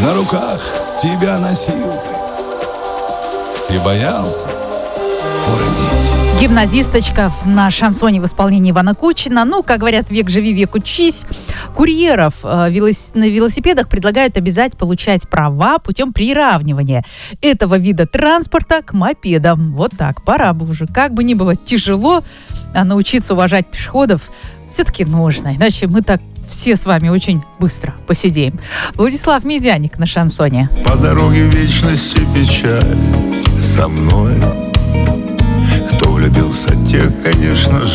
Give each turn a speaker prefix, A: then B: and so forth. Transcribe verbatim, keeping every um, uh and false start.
A: на руках тебя носил ты, и боялся уронить.
B: Гимназисточка на шансоне в исполнении Ивана Кучина. Ну, как говорят, век живи, век учись. Курьеров э, велос... на велосипедах предлагают обязать получать права путем приравнивания этого вида транспорта к мопедам. Вот так, пора бы уже. Как бы ни было тяжело, а научиться уважать пешеходов все-таки нужно. Иначе мы так все с вами очень быстро посидеем. Владислав Медяник на шансоне.
C: По дороге вечности печаль со мной. Кто влюбился, тех, конечно,